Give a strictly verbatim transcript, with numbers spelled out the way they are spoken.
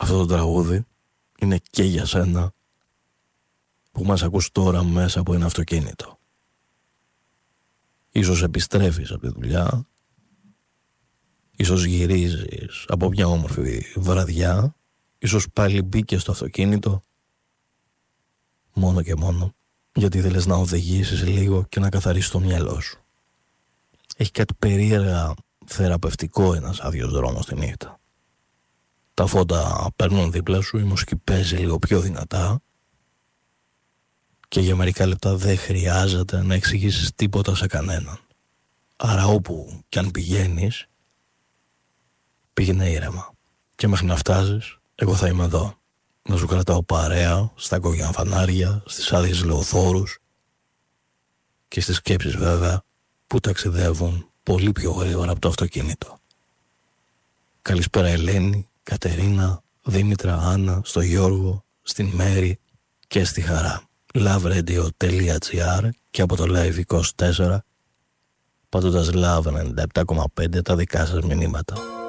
Αυτό το τραγούδι είναι και για σένα που μας ακούς τώρα μέσα από ένα αυτοκίνητο. Ίσως επιστρέφεις από τη δουλειά, ίσως γυρίζεις από μια όμορφη βραδιά, ίσως πάλι μπήκες στο αυτοκίνητο μόνο και μόνο γιατί θέλεις να οδηγήσεις λίγο και να καθαρίσεις το μυαλό σου. Έχει κάτι περίεργα θεραπευτικό ένας άδειος δρόμος τη νύχτα. Τα φώτα παίρνουν δίπλα σου, η μουσική παίζει λίγο πιο δυνατά και για μερικά λεπτά δεν χρειάζεται να εξηγήσεις τίποτα σε κανέναν. Άρα όπου κι αν πηγαίνεις, πήγαινε ήρεμα. Και μέχρι να φτάσεις, εγώ θα είμαι εδώ. Να σου κρατάω παρέα στα κόκκινα φανάρια, στις άδειες λεωφόρους και στις σκέψεις βέβαια που ταξιδεύουν πολύ πιο γρήγορα από το αυτοκίνητο. Καλησπέρα Ελένη, Κατερίνα, Δήμητρα, Άννα, στο Γιώργο, στην Μέρη και στη Χαρά. loveradio.gr και από το Live είκοσι τέσσερα πατώντας Love ενενήντα επτά κόμμα πέντε τα δικά σας μηνύματα.